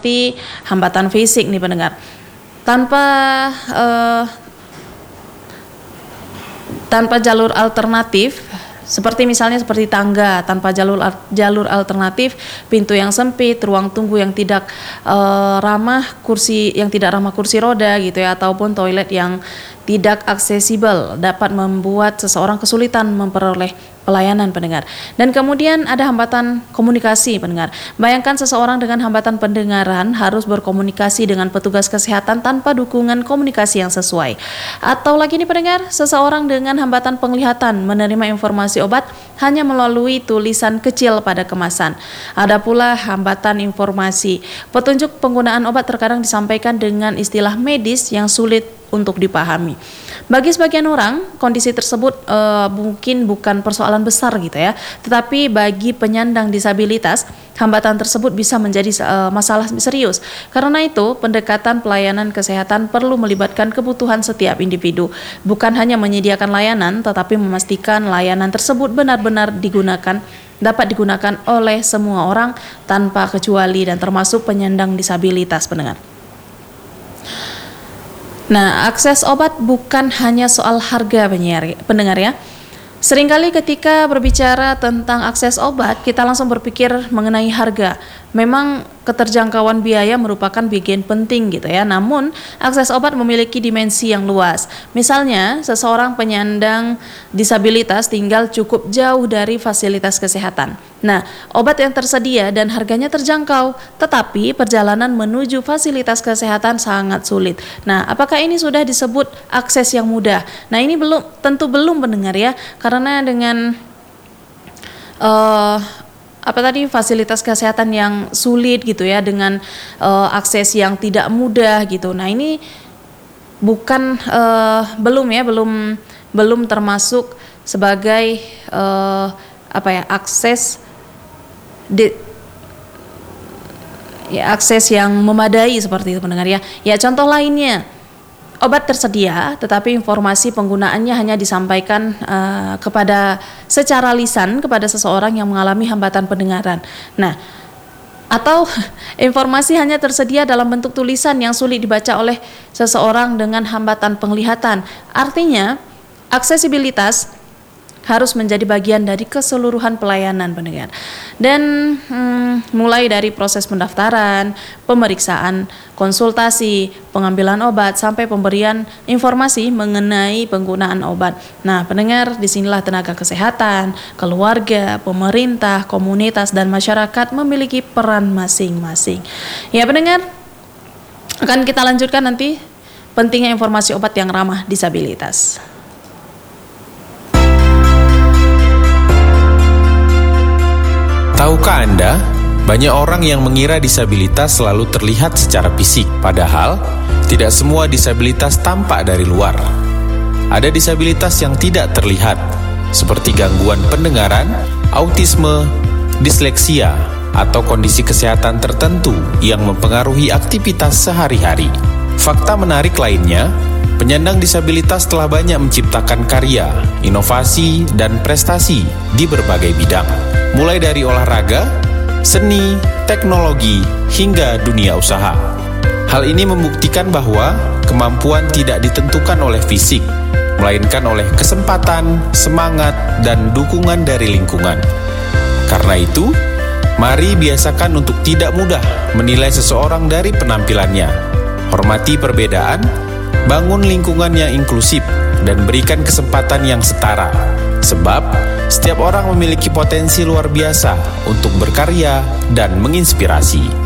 seperti hambatan fisik nih pendengar. Tanpa jalur alternatif, seperti misalnya seperti tangga tanpa jalur alternatif, pintu yang sempit, ruang tunggu yang tidak ramah kursi roda gitu ya, ataupun toilet yang tidak aksesibel dapat membuat seseorang kesulitan memperoleh pelayanan pendengar. Dan kemudian ada hambatan komunikasi pendengar. Bayangkan seseorang dengan hambatan pendengaran harus berkomunikasi dengan petugas kesehatan tanpa dukungan komunikasi yang sesuai. Atau lagi nih pendengar, seseorang dengan hambatan penglihatan menerima informasi obat hanya melalui tulisan kecil pada kemasan. Ada pula hambatan informasi. Petunjuk penggunaan obat terkadang disampaikan dengan istilah medis yang sulit untuk dipahami. Bagi sebagian orang, kondisi tersebut mungkin bukan persoalan besar gitu ya, tetapi bagi penyandang disabilitas, hambatan tersebut bisa menjadi masalah serius. Karena itu, pendekatan pelayanan kesehatan perlu melibatkan kebutuhan setiap individu, bukan hanya menyediakan layanan, tetapi memastikan layanan tersebut benar-benar dapat digunakan oleh semua orang tanpa kecuali dan termasuk penyandang disabilitas pendengar. Nah, akses obat bukan hanya soal harga pendengar ya. Seringkali ketika berbicara tentang akses obat, kita langsung berpikir mengenai harga. Memang keterjangkauan biaya merupakan bagian penting gitu ya. Namun, akses obat memiliki dimensi yang luas. Misalnya, seseorang penyandang disabilitas tinggal cukup jauh dari fasilitas kesehatan. Nah, obat yang tersedia dan harganya terjangkau, tetapi perjalanan menuju fasilitas kesehatan sangat sulit. Nah, apakah ini sudah disebut akses yang mudah? Nah, ini tentu belum pendengar ya, karena dengan fasilitas kesehatan yang sulit gitu ya, dengan akses yang tidak mudah gitu. Nah, ini belum termasuk sebagai akses yang memadai seperti itu pendengar ya. Ya, contoh lainnya, obat tersedia tetapi informasi penggunaannya hanya disampaikan secara lisan kepada seseorang yang mengalami hambatan pendengaran. Nah, atau informasi hanya tersedia dalam bentuk tulisan yang sulit dibaca oleh seseorang dengan hambatan penglihatan. Artinya, aksesibilitas harus menjadi bagian dari keseluruhan pelayanan pendengar. Dan mulai dari proses pendaftaran, pemeriksaan, konsultasi, pengambilan obat, sampai pemberian informasi mengenai penggunaan obat. Nah, pendengar, disinilah tenaga kesehatan, keluarga, pemerintah, komunitas, dan masyarakat memiliki peran masing-masing. Ya pendengar, akan kita lanjutkan nanti pentingnya informasi obat yang ramah disabilitas. Tahukah Anda, banyak orang yang mengira disabilitas selalu terlihat secara fisik, padahal tidak semua disabilitas tampak dari luar. Ada disabilitas yang tidak terlihat, seperti gangguan pendengaran, autisme, disleksia, atau kondisi kesehatan tertentu yang mempengaruhi aktivitas sehari-hari. Fakta menarik lainnya, penyandang disabilitas telah banyak menciptakan karya, inovasi, dan prestasi di berbagai bidang, mulai dari olahraga, seni, teknologi, hingga dunia usaha. Hal ini membuktikan bahwa kemampuan tidak ditentukan oleh fisik, melainkan oleh kesempatan, semangat, dan dukungan dari lingkungan. Karena itu, mari biasakan untuk tidak mudah menilai seseorang dari penampilannya. Hormati perbedaan, bangun lingkungan yang inklusif, dan berikan kesempatan yang setara. Sebab, setiap orang memiliki potensi luar biasa untuk berkarya dan menginspirasi.